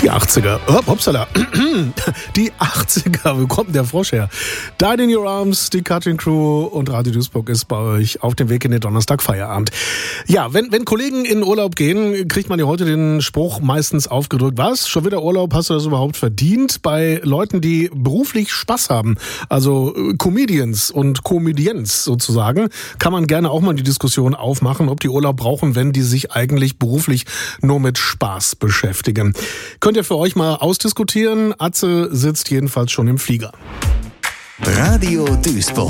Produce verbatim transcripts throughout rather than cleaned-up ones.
Die achtziger. Hop, hopsala. Die achtziger. Wo kommt denn der Frosch her? Died in Your Arms, die Cutting Crew und Radio Duisburg ist bei euch auf dem Weg in den Donnerstagfeierabend. Ja, wenn, wenn Kollegen in Urlaub gehen, kriegt man ja heute den Spruch meistens aufgedrückt. Was? Schon wieder Urlaub? Hast du das überhaupt verdient? Bei Leuten, die beruflich Spaß haben, also Comedians und Comedians sozusagen, kann man gerne auch mal die Diskussion aufmachen, ob die Urlaub brauchen, wenn die sich eigentlich beruflich nur mit Spaß beschäftigen. Könnt ihr für euch mal ausdiskutieren. Atze sitzt jedenfalls schon im Flieger. Radio Duisburg.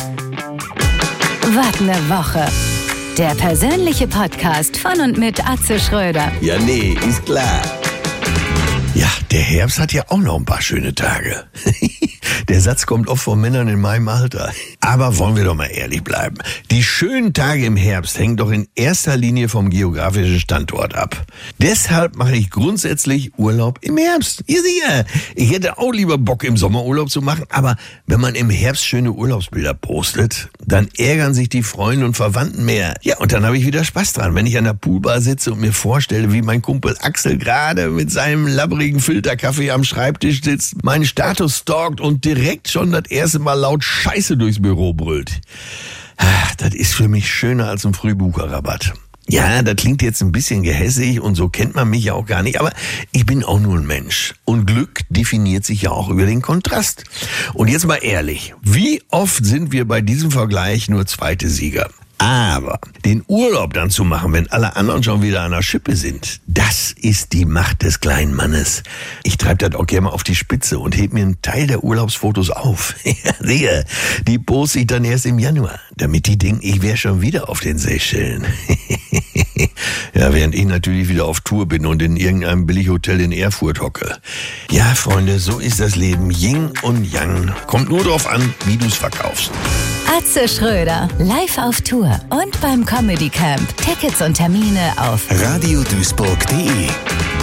Was ne Woche. Der persönliche Podcast von und mit Atze Schröder. Ja, nee, ist klar. Ja, der Herbst hat ja auch noch ein paar schöne Tage. Der Satz kommt oft von Männern in meinem Alter. Aber wollen wir doch mal ehrlich bleiben. Die schönen Tage im Herbst hängen doch in erster Linie vom geografischen Standort ab. Deshalb mache ich grundsätzlich Urlaub im Herbst. Ihr sicher, ich hätte auch lieber Bock im Sommer Urlaub zu machen, aber wenn man im Herbst schöne Urlaubsbilder postet, dann ärgern sich die Freunde und Verwandten mehr. Ja, und dann habe ich wieder Spaß dran, wenn ich an der Poolbar sitze und mir vorstelle, wie mein Kumpel Axel gerade mit seinem labberigen Filterkaffee am Schreibtisch sitzt, meinen Status stalkt und direkt schon das erste Mal laut Scheiße durchs Büro brüllt. Ach, das ist für mich schöner als ein Frühbucherrabatt. Ja, das klingt jetzt ein bisschen gehässig und so kennt man mich ja auch gar nicht, aber ich bin auch nur ein Mensch. Und Glück definiert sich ja auch über den Kontrast. Und jetzt mal ehrlich, wie oft sind wir bei diesem Vergleich nur zweite Sieger? Aber den Urlaub dann zu machen, wenn alle anderen schon wieder an der Schippe sind, das ist die Macht des kleinen Mannes. Ich treibe das auch gerne mal auf die Spitze und heb mir einen Teil der Urlaubsfotos auf. Sehe, die poste ich dann erst im Januar, damit die denken, ich wäre schon wieder auf den Seychellen. Ja, während ich natürlich wieder auf Tour bin und in irgendeinem Billighotel in Erfurt hocke. Ja, Freunde, so ist das Leben. Yin und Yang. Kommt nur drauf an, wie du's verkaufst. Atze Schröder, live auf Tour und beim Comedy Camp. Tickets und Termine auf radio duisburg punkt de